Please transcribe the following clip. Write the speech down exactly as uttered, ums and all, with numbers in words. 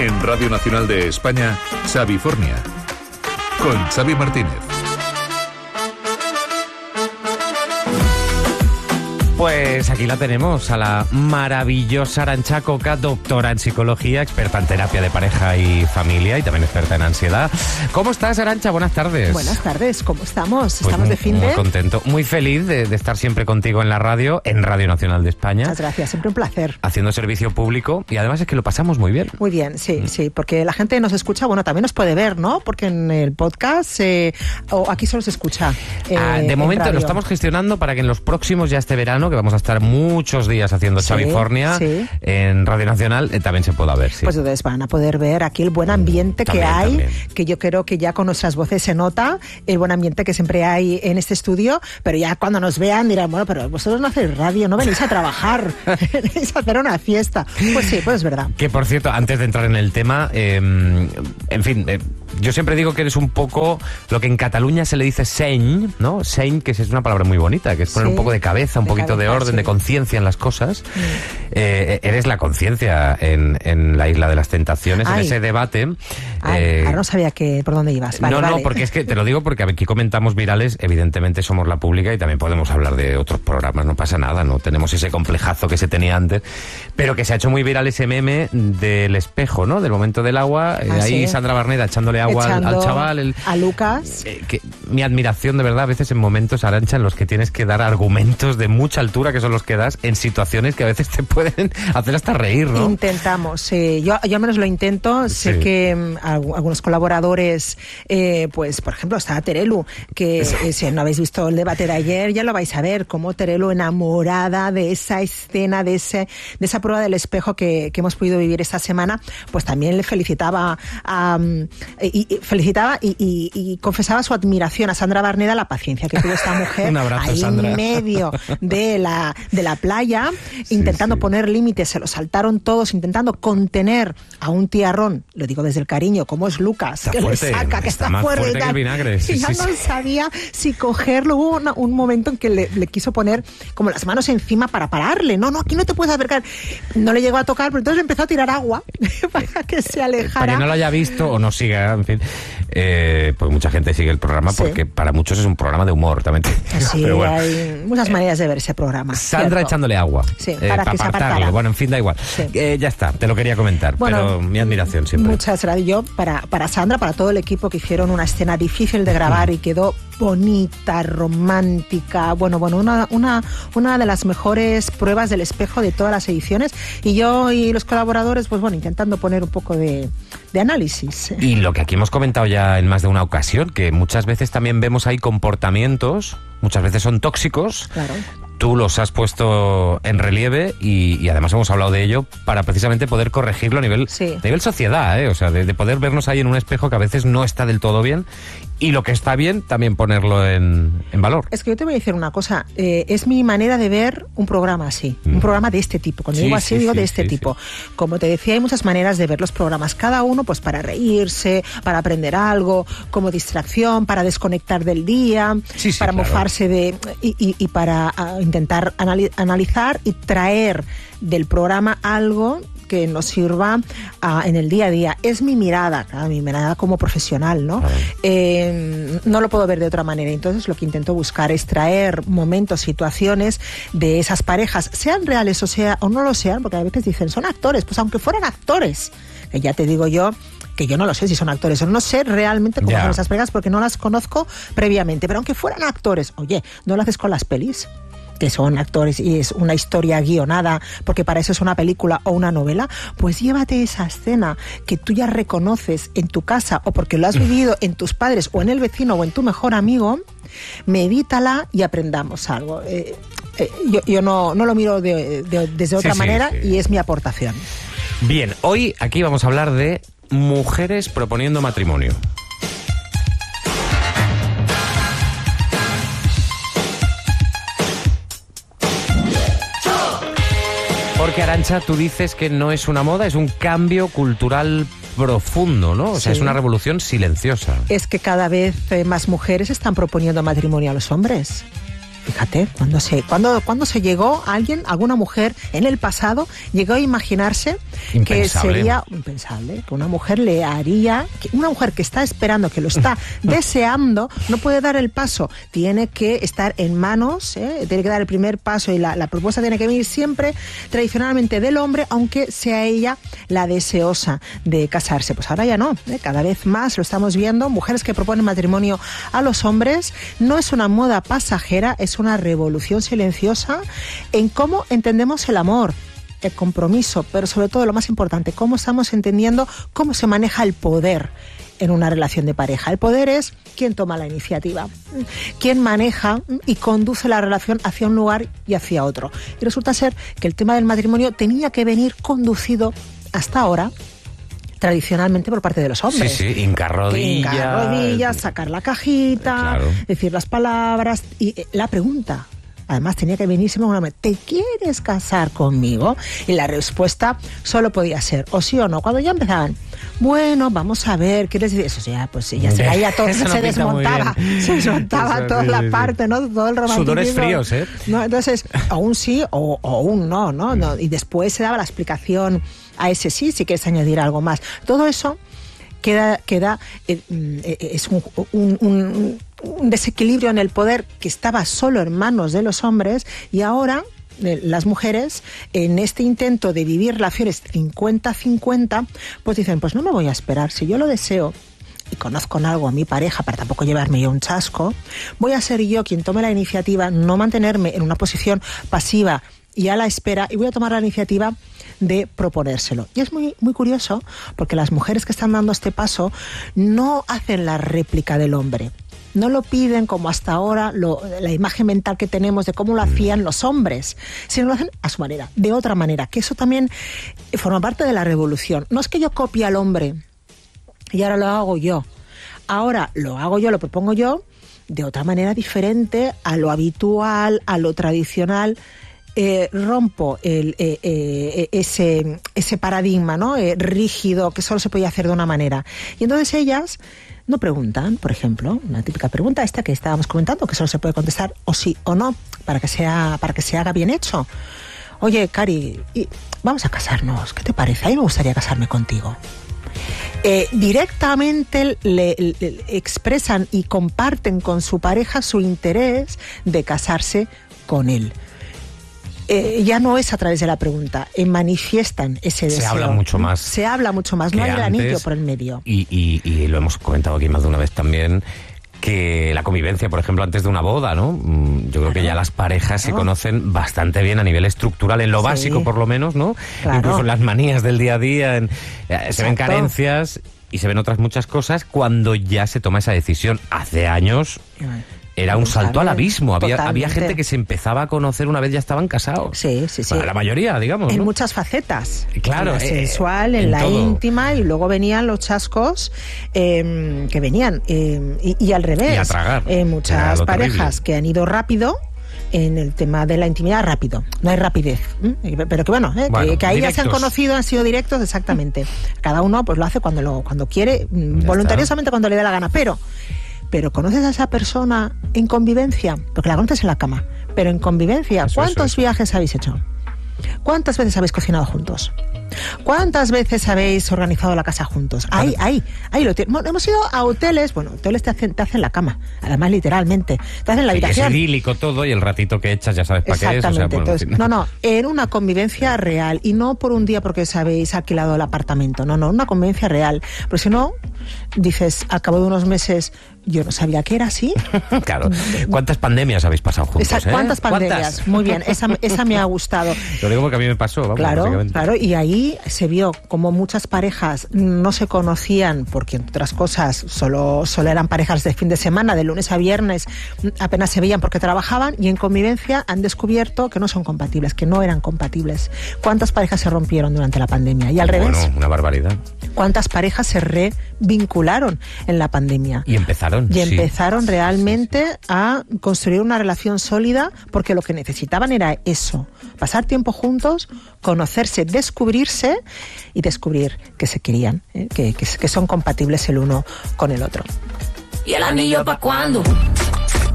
En Radio Nacional de España, Xavifornia, con Xavi Martínez. Pues aquí la tenemos, a la maravillosa Arantxa Coca, doctora en psicología, experta en terapia de pareja y familia y también experta en ansiedad. ¿Cómo estás, Arantxa? Buenas tardes. Buenas tardes, ¿cómo estamos? Pues ¿Estamos muy, de fin de...? Muy contento, muy feliz de, de estar siempre contigo en la radio, en Radio Nacional de España. Muchas gracias, siempre un placer. Haciendo servicio público y además es que lo pasamos muy bien. Muy bien, sí, Mm. sí, porque la gente nos escucha, bueno, también nos puede ver, ¿no? Porque en el podcast, eh, o aquí solo se escucha. Eh, Ah, de en momento radio. lo estamos gestionando para que en los próximos, ya este verano, que vamos a estar muchos días haciendo Sí, Xavifornia sí. en Radio Nacional, eh, también se pueda ver, sí. Pues entonces van a poder ver aquí el buen ambiente También, que hay, también. que yo creo que ya con nuestras voces se nota, el buen ambiente que siempre hay en este estudio, pero ya cuando nos vean dirán, bueno, pero vosotros no hacéis radio, no venís a trabajar, venís a hacer una fiesta. Pues sí, pues es verdad. Que por cierto, antes de entrar en el tema, eh, en fin, eh, yo siempre digo que eres un poco lo que en Cataluña se le dice seny, ¿no? Seny, que es una palabra muy bonita, que es poner Sí, un poco de cabeza, un de poquito de cabeza, orden, sí. de conciencia en las cosas. Mm. Eh, eres la conciencia en, en la Isla de las Tentaciones, Ay. en ese debate. Ay, eh, ahora no sabía que, por dónde ibas. Vale, no, no, vale. porque es que te lo digo porque aquí comentamos virales, evidentemente somos la pública y también podemos hablar de otros programas, no pasa nada, no tenemos ese complejazo que se tenía antes, pero que se ha hecho muy viral ese meme del espejo, ¿no? Del momento del agua, eh, Ah, ahí sí. Sandra Barneda echándole agua al, al Echando chaval. El, a Lucas. eh, que, mi admiración de verdad a veces en momentos, Arantxa, en los que tienes que dar argumentos de mucha altura, que son los que das en situaciones que a veces te pueden hacer hasta reír, ¿no? Intentamos, sí. yo, yo al menos lo intento. Sé Sí. que mm, algu- algunos colaboradores, eh, pues por ejemplo está Terelu, que eh, si no habéis visto el debate de ayer ya lo vais a ver, como Terelu enamorada de esa escena, de ese de esa prueba del espejo que, que hemos podido vivir esta semana, pues también le felicitaba a, um, y, y felicitaba y, y, y confesaba su admiración a Sandra Barneda, la paciencia que tuvo esta mujer Un abrazo, ahí Sandra. en medio de la, de la playa, Sí, intentando sí. poner límites, se lo saltaron todos, intentando contener a un tiarrón, lo digo desde el cariño, como es Lucas, Está que fuerte, le saca, que está está, más fuerte, fuerte y que tal. el vinagre, sí, y ya sí, no sí. sabía si cogerlo. Hubo una- un momento en que le, le quiso poner como las manos encima para pararle. No, no, aquí no te puedes acercar. No le llegó a tocar, pero entonces empezó a tirar agua para que se Para alejara. quien no lo haya visto o no siga, en fin, eh, pues mucha gente sigue el programa Sí. porque para muchos es un programa de humor también. te digo, Sí, pero bueno. hay muchas maneras de ver ese programa. Sandra ¿cierto? echándole agua. Sí, eh, para que se apartarlo. apartara. Bueno, en fin, da igual. Sí. Eh, ya está, te lo quería comentar, Bueno, pero mi admiración siempre. Muchas gracias. Yo, para, para Sandra, para todo el equipo que hicieron una escena difícil de grabar y quedó bonita, romántica. Bueno, bueno, una, una, una de las mejores pruebas del espejo de todas las ediciones. Y yo y los colaboradores, pues bueno, intentando poner un poco de, de análisis. Y lo que aquí hemos comentado ya en más de una ocasión, que muchas veces también vemos ahí comportamientos, muchas veces son tóxicos. Claro. Tú los has puesto en relieve y, y además hemos hablado de ello para precisamente poder corregirlo a nivel, Sí. a nivel sociedad, ¿eh? O sea, de, de poder vernos ahí en un espejo que a veces no está del todo bien y lo que está bien también ponerlo en, en valor. Es que yo te voy a decir una cosa, eh, es mi manera de ver un programa así, Mm. un programa de este tipo. Cuando Sí, digo así, sí, digo sí, de este sí, tipo. Como te decía, hay muchas maneras de ver los programas, cada uno pues para reírse, para aprender algo, como distracción, para desconectar del día, Sí, sí, para claro. mofarse de y, y- y para ah, intentar anali- analizar y traer del programa algo que nos sirva ah, en el día a día. Es mi mirada, claro, mi mirada como profesional, ¿no? Claro. Eh, no lo puedo ver de otra manera. Entonces lo que intento buscar es traer momentos, situaciones de esas parejas, sean reales o sea o no lo sean, porque a veces dicen, son actores, pues aunque fueran actores, que ya te digo yo que yo no lo sé si son actores o no sé realmente cómo Ya. son esas parejas porque no las conozco previamente, pero aunque fueran actores, oye, no lo haces con las pelis, que son actores y es una historia guionada, porque para eso es una película o una novela, pues llévate esa escena que tú ya reconoces en tu casa o porque lo has vivido en tus padres o en el vecino o en tu mejor amigo, medítala y aprendamos algo. Eh, eh, yo yo no, no lo miro de, de- desde otra Sí, sí, manera sí. y es mi aportación. Bien, hoy aquí vamos a hablar de mujeres proponiendo matrimonio. Porque, Arantxa, tú dices que no es una moda, es un cambio cultural profundo, ¿no? O sea, Sí. es una revolución silenciosa. Es que cada vez eh, más mujeres están proponiendo matrimonio a los hombres. Fíjate, cuando se, cuando, cuando se llegó alguien, alguna mujer en el pasado, llegó a imaginarse impensable. Que sería impensable, que una mujer le haría, que una mujer que está esperando, que lo está deseando, no puede dar el paso, tiene que estar en manos, ¿eh? Tiene que dar el primer paso y la, la propuesta tiene que venir siempre tradicionalmente del hombre, aunque sea ella la deseosa de casarse. Pues ahora ya no, ¿eh? Cada vez más lo estamos viendo, mujeres que proponen matrimonio a los hombres. No es una moda pasajera, es una revolución silenciosa en cómo entendemos el amor, el compromiso, pero sobre todo lo más importante, cómo estamos entendiendo cómo se maneja el poder en una relación de pareja. El poder es quien toma la iniciativa, quien maneja y conduce la relación hacia un lugar y hacia otro. Y resulta ser que el tema del matrimonio tenía que venir conducido hasta ahora tradicionalmente por parte de los hombres. Sí, sí, hincar rodillas. Hincar rodillas, sacar la cajita, claro. Decir las palabras y eh, la pregunta. Además tenía que venirse con una... ¿Te quieres casar conmigo? Y la respuesta solo podía ser o sí o no. Cuando ya empezaban, bueno, vamos a ver, ¿quieres decir? Eso ya, pues ya se caía todo, se, no se desmontaba, se desmontaba Eso, toda sí, la sí. parte, ¿no? Todo el romanticismo. Sudores fríos, ¿eh? ¿No? Entonces, o un sí o, o un no, ¿no? no. Y después se daba la explicación a ese sí, si quieres añadir algo más. Todo eso queda, queda eh, es un, un, un, un desequilibrio en el poder que estaba solo en manos de los hombres y ahora eh, las mujeres en este intento de vivir relaciones cincuenta cincuenta pues dicen, pues no me voy a esperar, si yo lo deseo y conozco en algo a mi pareja para tampoco llevarme yo un chasco, voy a ser yo quien tome la iniciativa, no mantenerme en una posición pasiva y a la espera, y voy a tomar la iniciativa de proponérselo. Y es muy, muy curioso porque las mujeres que están dando este paso no hacen la réplica del hombre. No lo piden como hasta ahora, lo, la imagen mental que tenemos de cómo lo hacían los hombres, sino lo hacen a su manera, de otra manera, que eso también forma parte de la revolución. No es que yo copie al hombre y ahora lo hago yo. Ahora lo hago yo, lo propongo yo, de otra manera diferente a lo habitual, a lo tradicional. Eh, rompo el, eh, eh, ese, ese paradigma, ¿no? eh, rígido que solo se podía hacer de una manera. Y entonces ellas no preguntan, por ejemplo, una típica pregunta esta que estábamos comentando, que solo se puede contestar o sí o no, para que sea, para que se haga bien hecho. Oye, Cari, vamos a casarnos, ¿qué te parece? A mí me gustaría casarme contigo. Eh, directamente le, le, le expresan y comparten con su pareja su interés de casarse con él. Eh, ya no es a través de la pregunta, eh, manifiestan ese deseo. Se habla mucho más. Se habla mucho más, no hay el anillo por el medio. Y, y, y lo hemos comentado aquí más de una vez también, que la convivencia, por ejemplo, antes de una boda, ¿no? Yo creo claro. que ya las parejas claro. se conocen bastante bien a nivel estructural, en lo sí. básico por lo menos, ¿no? Claro. Incluso en las manías del día a día, en, eh, se ven carencias y se ven otras muchas cosas cuando ya se toma esa decisión. Hace años... Era un salto al abismo. Había, había gente que se empezaba a conocer una vez ya estaban casados. Sí, sí, sí. Bueno, la mayoría, digamos. En ¿no? muchas facetas. Claro. En la eh, sensual, en, en la todo. íntima, y luego venían los chascos eh, que venían. Eh, y, y al revés. Y a tragar. Eh, muchas parejas terrible. que han ido rápido en el tema de la intimidad, rápido. No hay rapidez. ¿eh? Pero que bueno, ¿eh? bueno que, que ahí directos. ya se han conocido, han sido directos, exactamente. Cada uno pues lo hace cuando, lo, cuando quiere, ya voluntariosamente está. cuando le da la gana. Pero... Pero ¿conoces a esa persona en convivencia? Porque la conoces en la cama. Pero en convivencia, eso, ¿cuántos eso, eso. viajes habéis hecho? ¿Cuántas veces habéis cocinado juntos? ¿Cuántas veces habéis organizado la casa juntos? Ahí, ahí, ahí lo tienes. Hemos ido a hoteles, bueno, hoteles te hacen, te hacen la cama, además literalmente. Te hacen la habitación. Es idílico todo y el ratito que echas ya sabes para qué es. O sea, bueno, entonces, no, no, en una convivencia real y no por un día porque os habéis alquilado el apartamento. No, no, una convivencia real. Porque si no, dices, al cabo de unos meses, yo no sabía que era así. Claro. ¿Cuántas pandemias habéis pasado juntos? Esa, eh? ¿Cuántas pandemias? ¿Cuántas? Muy bien, esa, esa me ha gustado. Lo digo porque a mí me pasó, vamos, claro, claro, y ahí se vio como muchas parejas no se conocían porque, entre otras cosas, solo, solo eran parejas de fin de semana, de lunes a viernes, apenas se veían porque trabajaban, y en convivencia han descubierto que no son compatibles, que no eran compatibles. ¿Cuántas parejas se rompieron durante la pandemia? Y al bueno, revés. Una barbaridad. ¿Cuántas parejas se revincularon en la pandemia? Y empezaron. Y sí. empezaron realmente a construir una relación sólida porque lo que necesitaban era eso, pasar tiempo juntos, conocerse, descubrirse y descubrir que se querían, ¿eh? que, que, que son compatibles el uno con el otro. ¿Y el anillo pa' cuándo?